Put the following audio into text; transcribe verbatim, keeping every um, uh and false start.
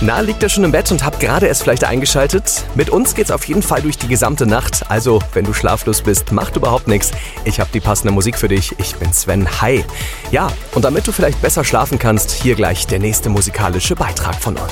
Na, liegt ihr schon im Bett und habt gerade erst vielleicht eingeschaltet? Mit uns geht's auf jeden Fall durch die gesamte Nacht. Also, wenn du schlaflos bist, macht überhaupt nichts. Ich habe die passende Musik für dich. Ich bin Sven. Hi. Ja, und damit du vielleicht besser schlafen kannst, hier gleich der nächste musikalische Beitrag von uns.